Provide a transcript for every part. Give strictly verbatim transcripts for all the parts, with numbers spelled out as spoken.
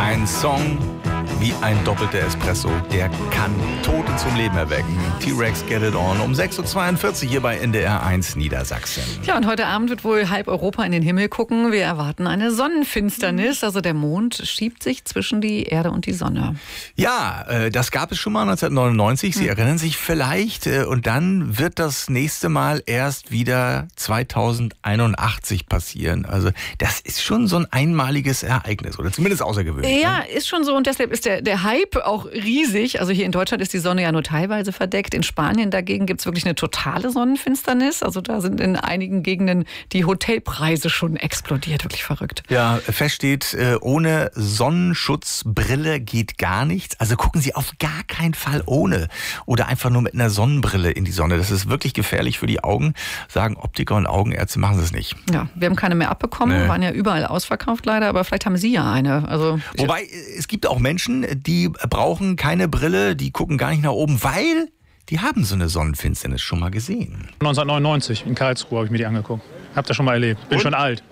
Ein Song wie ein doppelter Espresso, der kann Tote zum Leben erwecken. T-Rex Get It On um sechs Uhr zweiundvierzig hier bei N D R eins Niedersachsen. Ja, und heute Abend wird wohl halb Europa in den Himmel gucken. Wir erwarten eine Sonnenfinsternis. Also der Mond schiebt sich zwischen die Erde und die Sonne. Ja, äh, das gab es schon mal neunzehnhundertneunundneunzig. Sie hm. erinnern sich vielleicht. Äh, und dann wird das nächste Mal erst wieder zweitausendeinundachtzig passieren. Also das ist schon so ein einmaliges Ereignis oder zumindest außergewöhnlich. Ja, ne? ist schon so. Und deshalb ist der, der Hype auch riesig. Also hier in Deutschland ist die Sonne ja nur teilweise verdeckt. In Spanien dagegen gibt es wirklich eine totale Sonnenfinsternis. Also da sind in einigen Gegenden die Hotelpreise schon explodiert. Wirklich verrückt. Ja, fest steht, ohne Sonnenschutzbrille geht gar nichts. Also gucken Sie auf gar keinen Fall ohne oder einfach nur mit einer Sonnenbrille in die Sonne. Das ist wirklich gefährlich für die Augen. Sagen Optiker und Augenärzte, machen Sie es nicht. Ja, wir haben keine mehr abbekommen. Nee. Waren ja überall ausverkauft leider. Aber vielleicht haben Sie ja eine. Also Wobei, es gibt auch Menschen, die brauchen keine Brille, die gucken gar nicht nach oben, weil die haben so eine Sonnenfinsternis schon mal gesehen. neunzehnhundertneunundneunzig in Karlsruhe habe ich mir die angeguckt. Habt ihr schon mal erlebt. Bin Und? schon alt.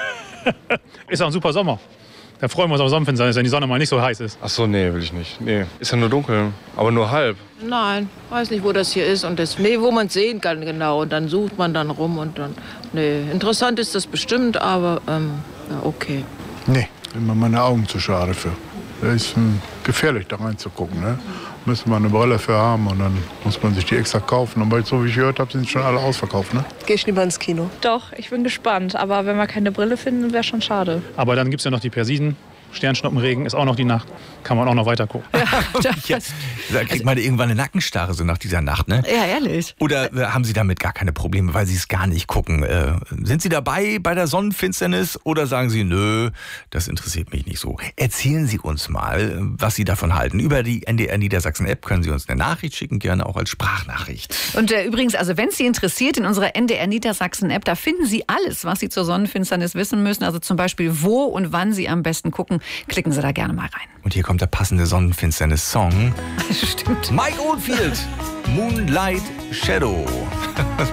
Ist auch ein super Sommer. Da freuen wir uns auf Sonnenfinsternis, wenn die Sonne mal nicht so heiß ist. Ach so, nee, will ich nicht. Nee, ist ja nur dunkel, aber nur halb. Nein, weiß nicht, wo das hier ist und das, nee, wo man es sehen kann genau. Und dann sucht man dann rum und dann, nee, interessant ist das bestimmt, aber ähm, ja, okay. Nee, bin mir meine Augen zu schade für. Das ist hm, gefährlich, da reinzugucken. Ne? Müsste man eine Brille für haben und dann muss man sich die extra kaufen. Und so wie ich gehört habe, sind schon alle ausverkauft. Ne? Geh ich lieber ins Kino? Doch, ich bin gespannt. Aber wenn wir keine Brille finden, wäre schon schade. Aber dann gibt es ja noch die Persiden. Sternschnuppenregen ist auch noch die Nacht. Kann man auch noch weiter gucken. Ja, ja, da kriegt man irgendwann eine Nackenstarre so nach dieser Nacht, ne? Ja, ehrlich. Oder äh, haben Sie damit gar keine Probleme, weil Sie es gar nicht gucken? Äh, sind Sie dabei bei der Sonnenfinsternis oder sagen Sie, nö, das interessiert mich nicht so? Erzählen Sie uns mal, was Sie davon halten. Über die N D R Niedersachsen App können Sie uns eine Nachricht schicken, gerne auch als Sprachnachricht. Und äh, übrigens, also wenn es Sie interessiert, in unserer N D R Niedersachsen App, da finden Sie alles, was Sie zur Sonnenfinsternis wissen müssen. Also zum Beispiel, wo und wann Sie am besten gucken. Klicken Sie da gerne mal rein. Und hier kommt der passende Sonnenfinsternis-Song. Stimmt. Mike Oldfield, Moonlight Shadow.